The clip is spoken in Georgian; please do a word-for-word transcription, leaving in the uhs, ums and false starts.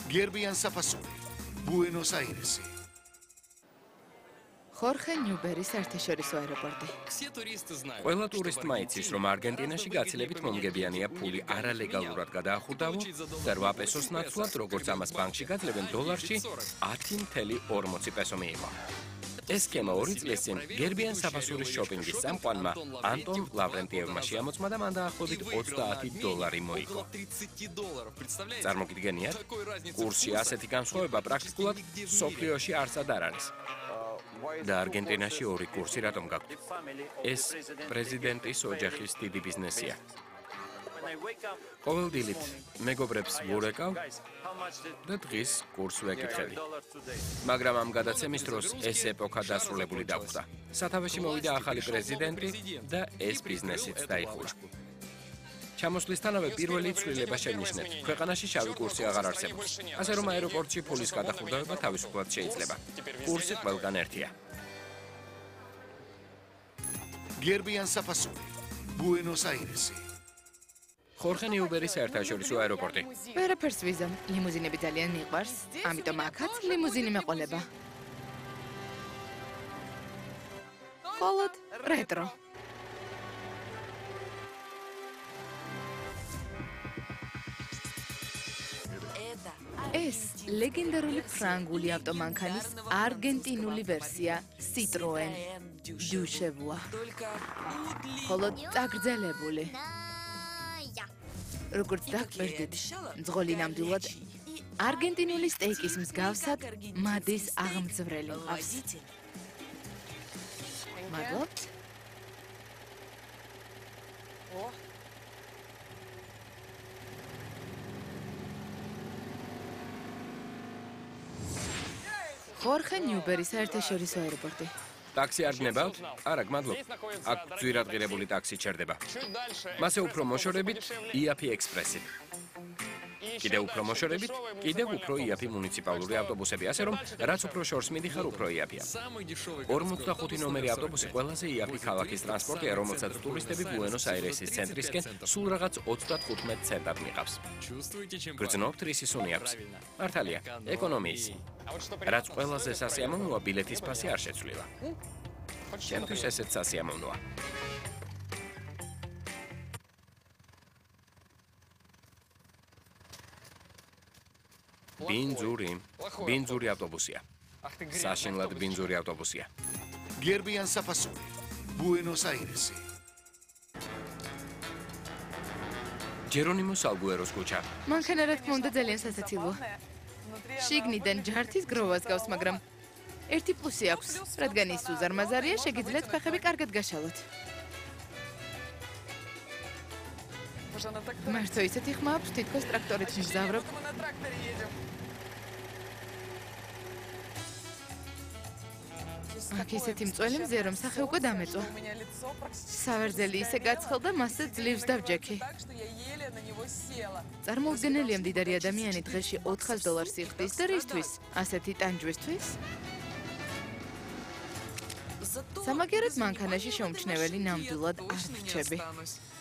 გერბიან საფასური, ბუენოს-აირესი. ხორხე ნიუბერის საერთაშორისო აეროპორტი. ყველა ტურისტმა იცის, რომ არგენტინაში გაცილებით მომგებიანია ფული არალეგალურად გადაახურდავო და რვა პესოს ნაცვლად, როგორც ამას ბანკში გაძლებენ დოლარში ათი ათეული ორმოცი პესო მიიღო. ეს სქემა ორი წლის წინ გერბიან საფასურის შოპინგის წამყვანმა ანტონ ლავრენტიევმა შეამოწმა და მან დაახლოებით ოცდაათი დოლარი მოიგო. წარმოგიდგენიათ, კურსში ასეთი განსხვავება პრაქტიკულად სოფლიოში არსად არ არის. და არგენტინაში ორი კურსი რატომ გაქვთ? ეს პრეზიდენტის ოჯახის დიდი ბიზნესია. ყოველ დილით მეგობრებს ვურეკავ და დღის კურსს ვეკითხები. მაგრამ ამ გადაცემის დროს ეს ეპოქა დასრულებული დახვდა. სათავეში მოვიდა ახალი პრეზიდენტი და ეს ბიზნესიც დაიხურა. ჩამოსვლისთანავე პირველი ცვლილება შევნიშნეთ. ქვეყანაში შავი კურსი აღარ არსებობს. ასე რომ აეროპორტში ფულის გადახურდავება თავისუფლად შეიძლება. კურსი ყველგან ერთია. გერბიან საფასური, ბუენოს-აირესი. ხორხე ნიუბერის საერთაშორისო აეროპორტი. ვერაფერს ვიზამ, ლიმუზინები ძალიან მიყვარს, ამიტომ აქაც ლიმუზინი მეყოლება. მხოლოდ რეტრო. ეს ლეგენდარული ფრანგული ავტომანქანის არგენტინული ვერსია Citroën Duchevua. მხოლოდ წაგრძელებული. როგორც დაგვერდით, მძღოლი ნამდვილად არგენტინული სტეიკის მსგავსად მადის აღმძვრელი მყავს. მადლობთ. ხორხე ნიუბერის საერთაშორისო აეროპორტი. ტაქსი არ გნებავთ? არა, გმადლობ. აქ ძვირადღირებული ტაქსი ჩერდება. მასე უფრო მოშორებით იაფი ექსპრესი. კიდევ უფრო მოშორებით, კიდევ უფრო იაფი მუნიციპალური ავტობუსები, ასე რომ რაც უფრო შორს მიდიხარ, უფრო იაფია. ორმოცდახუთი ნომერი ავტობუსი ყველაზე იაფი ქალაქის ტრანსპორტია, რომელსაც ტურისტები ბუენოს-აირესის ცენტრისკენ სულ რაღაც ოცდათხუთმეტ ცენტად მიყავს. გრძნობთ რის ისუნი აქვს? მართალია, ეკონომიის. რაც ყველაზე სასიამოვნოა, ბილეთის ფასი არ შეცვლილა. ჩემთვის ესეც სასიამოვნოა. ბინძური, ბინძური ავტობუსია. საშინლად ბინძური ავტობუსია. გერბიან საფასური, ბუენოს-აირესი. ჯერონიმო სალგუეროს ქუჩა. მანქანა რა თქმა უნდა ძალიან სასაცილოა. შიგნიდან ჯართის გროვას გავს, მაგრამ ერთი პლუსი აქვს, რადგან ის უზარმაზარია, შეგიძლიათ ფეხები კარგად გაშალოთ. მართო ისეთი ხმა აქვს, თითქოს ტრაქტორით მგზავრობ. აქ ისეთი მწველი მზეა, რომ სახე უკვე დამეწვა. სავერძელი ისე გაცხელდა, მასზე ძლივს დავჯექი. წარმოუდგენელია მდიდარი ადამიანი დღეში ოთხას დოლარს იხდის და რისთვის? ასეთი ტანჯვისთვის? სამაგერად მანქანაში შემჩნეველი ნამდვილად არ რჩები.